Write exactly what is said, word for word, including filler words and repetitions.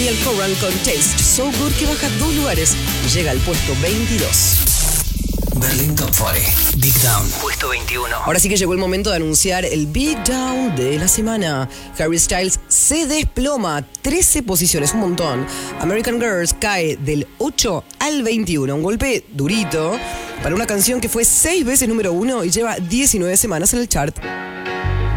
Niall Horan con Taste So Good, que baja dos lugares y llega al puesto veintidós. Berlin Top cuarenta. Big Down. Puesto veintiuno. Ahora sí que llegó el momento de anunciar el Big Down de la semana. Harry Styles se desploma trece posiciones, un montón. American Girls cae del ocho al veintiuno. Un golpe durito para una canción que fue seis veces número uno y lleva diecinueve semanas en el chart.